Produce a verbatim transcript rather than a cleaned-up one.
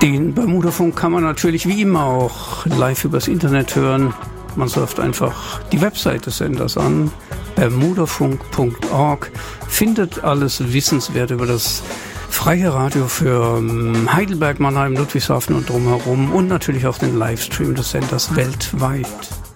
Den Bermudafunk kann man natürlich wie immer auch live übers Internet hören. Man surft einfach die Website des Senders an, bermudafunk punkt org, findet alles Wissenswert über das freie Radio für Heidelberg, Mannheim, Ludwigshafen und drumherum und natürlich auch den Livestream des Senders weltweit.